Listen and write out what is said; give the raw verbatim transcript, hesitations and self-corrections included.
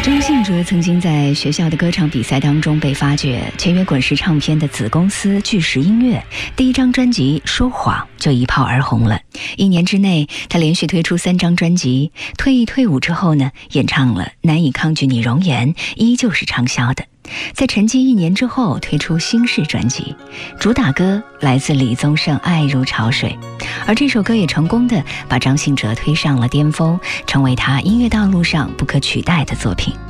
张信哲曾经在学校的歌唱比赛当中被发掘，签约滚石唱片的子公司巨石音乐，第一张专辑《说谎》就一炮而红了。一年之内，他连续推出三张专辑，退役退伍之后呢，演唱了《难以抗拒你容颜》，依旧是畅销的。在沉寂一年之后，推出新式专辑，主打歌来自李宗盛《爱如潮水》，而这首歌也成功的把张信哲推上了巅峰，成为他音乐道路上不可取代的作品。